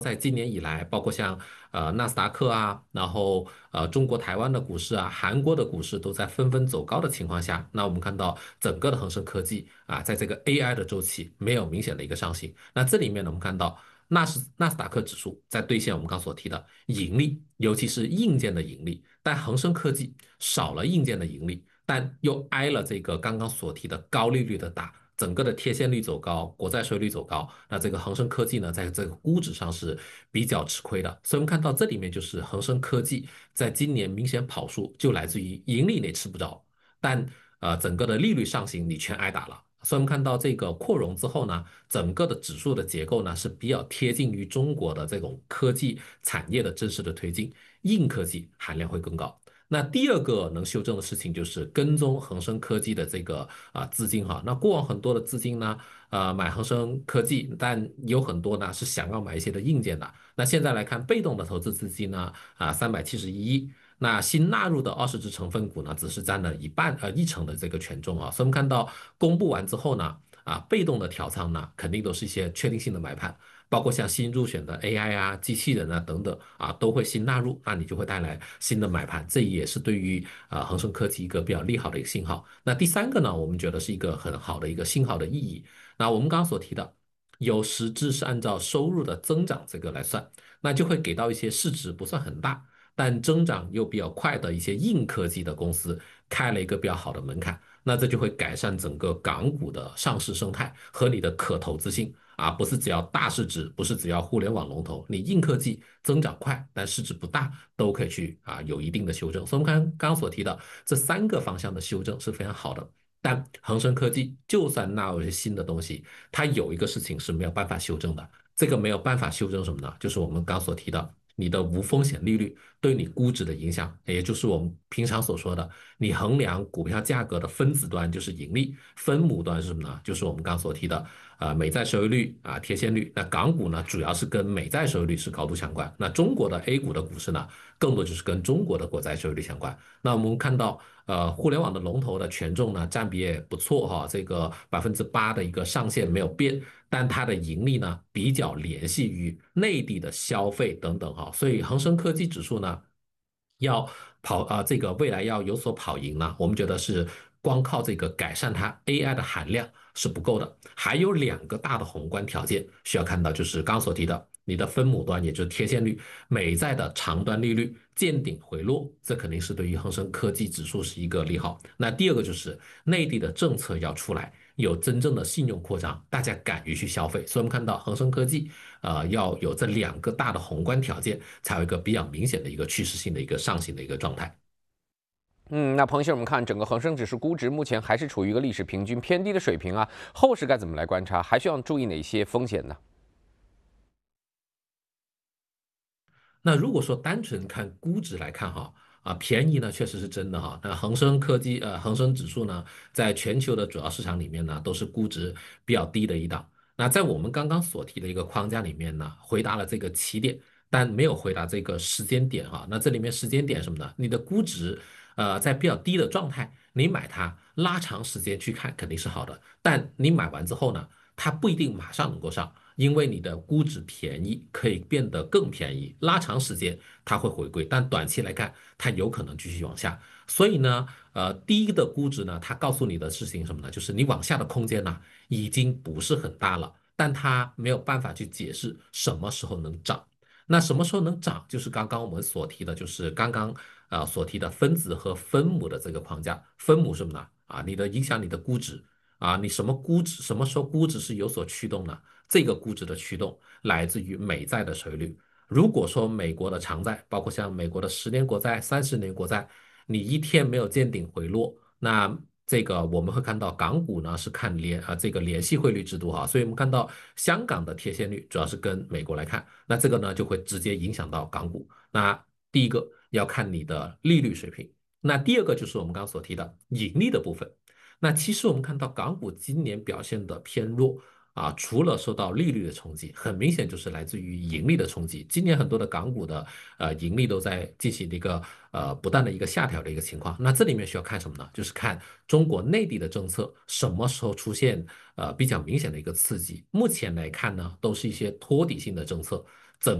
在今年以来，包括像纳斯达克啊，然后中国台湾的股市啊，韩国的股市都在纷纷走高的情况下，那我们看到整个的恒生科技啊，在这个 AI 的周期没有明显的一个上行。那这里面呢，我们看到纳斯达克指数在兑现我们刚所提的盈利，尤其是硬件的盈利，但恒生科技少了硬件的盈利，但又挨了这个刚刚所提的高利率的打。整个的贴现率走高，国债收益率走高，那这个恒生科技呢，在这个估值上是比较吃亏的。所以我们看到这里面就是恒生科技在今年明显跑输，就来自于盈利你吃不着，但整个的利率上行你全挨打了。所以我们看到这个扩容之后呢，整个的指数的结构呢是比较贴近于中国的这种科技产业的真实的推进，硬科技含量会更高。那第二个能修正的事情就是跟踪恒生科技的这个资金哈。那过往很多的资金呢，买恒生科技，但有很多呢是想要买一些的硬件的。那现在来看，被动的投资资金呢，371亿。那新纳入的20只成分股呢，只是占了1成的这个权重啊。所以我们看到公布完之后呢，被动的调仓呢，肯定都是一些确定性的买盘。包括像新入选的 AI 啊、机器人啊等等都会新纳入，那你就会带来新的买盘，这也是对于恒生科技一个比较利好的一个信号。那第三个呢，我们觉得是一个很好的一个信号的意义。那我们刚刚所提的，有实质是按照收入的增长这个来算，那就会给到一些市值不算很大，但增长又比较快的一些硬科技的公司开了一个比较好的门槛，那这就会改善整个港股的上市生态和你的可投资性。不是只要大市值，不是只要互联网龙头，你硬科技增长快，但市值不大，都可以去有一定的修正。所以我们刚刚所提的这3个方向的修正是非常好的。但恒生科技就算纳入一些新的东西，它有一个事情是没有办法修正的，这个没有办法修正什么呢？就是我们刚所提的，你的无风险利率对你估值的影响，也就是我们平常所说的，你衡量股票价格的分子端就是盈利，分母端是什么呢？就是我们刚所提的美债收益率贴现率。那港股呢，主要是跟美债收益率是高度相关。那中国的 A 股的股市呢，更多就是跟中国的国债收益率相关。那我们看到，互联网的龙头的权重呢，占比也不错哈，这个8%的一个上限没有变，但它的盈利呢，比较联系于内地的消费等等哈。所以恒生科技指数呢，要这个未来要有所跑赢呢，我们觉得是光靠这个改善它 AI 的含量是不够的，还有2个大的宏观条件需要看到，就是刚刚所提的，你的分母端，也就是贴现率，美债的长端利率见顶回落，这肯定是对于恒生科技指数是一个利好。那第二个就是内地的政策要出来，有真正的信用扩张，大家敢于去消费。所以我们看到恒生科技要有这2个大的宏观条件，才有一个比较明显的一个趋势性的一个上行的一个状态。 那彭先生，我们看整个恒生指数估值目前还是处于一个历史平均偏低的水平啊，后市该怎么来观察？还需要注意哪些风险呢？ 那如果说单纯看估值来看哈，便宜呢确实是真的哈。那恒生科技恒生指数呢，在全球的主要市场里面呢，都是估值比较低的一档。那在我们刚刚所提的一个框架里面呢，回答了这个起点，但没有回答这个时间点哈。那这里面时间点什么呢？你的估值在比较低的状态，你买它拉长时间去看肯定是好的，但你买完之后呢，它不一定马上能够上。因为你的估值便宜，可以变得更便宜，拉长时间它会回归，但短期来看，它有可能继续往下。所以呢，低的估值呢，它告诉你的事情是什么呢？就是你往下的空间呢，已经不是很大了，但它没有办法去解释什么时候能涨。那什么时候能涨？就是刚刚我们所提的，就是刚刚所提的分子和分母的这个框架。分母是什么呢？你的影响你的估值。你什么估值，什么时候估值是有所驱动呢？这个估值的驱动来自于美债的收益率。如果说美国的长债，包括像美国的10年国债、30年国债，你一天没有见顶回落，那这个我们会看到港股呢是看这个联系汇率制度哈，所以我们看到香港的贴现率主要是跟美国来看，那这个呢就会直接影响到港股。那第一个要看你的利率水平，那第二个就是我们刚刚所提的盈利的部分。那其实我们看到港股今年表现的偏弱除了受到利率的冲击，很明显就是来自于盈利的冲击。今年很多的港股的盈利都在进行一个不断的一个下调的一个情况。那这里面需要看什么呢？就是看中国内地的政策什么时候出现比较明显的一个刺激。目前来看呢，都是一些托底性的政策